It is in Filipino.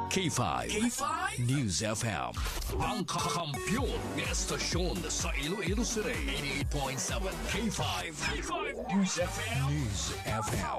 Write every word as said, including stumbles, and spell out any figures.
K five. K five News F M. ang kakampyon ng estasyon sa Iloilo City. eighty-eight point seven K five. K five News F M. News F M.